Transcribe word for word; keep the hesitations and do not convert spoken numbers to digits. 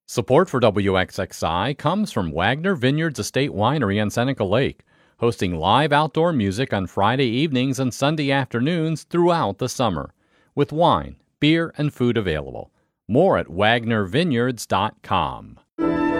Support for W X X I comes from Wagner Vineyards Estate Winery on Seneca Lake, hosting live outdoor music on Friday evenings and Sunday afternoons throughout the summer, with wine, beer, and food available. More at wagner vineyards dot com.